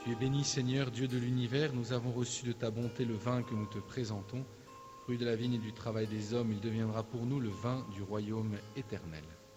Tu es béni, Seigneur, Dieu de l'univers, nous avons reçu de ta bonté le vin que nous te présentons. Fruit de la vigne et du travail des hommes, il deviendra pour nous le vin du royaume éternel.